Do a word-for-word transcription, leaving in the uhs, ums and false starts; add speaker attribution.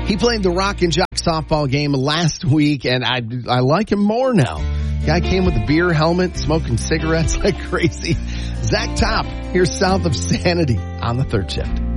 Speaker 1: He played the Rock and Jock softball game last week, and I, I like him more now. Guy came with a beer helmet, smoking cigarettes like crazy. Zach Top, here south of Sanity on the third shift.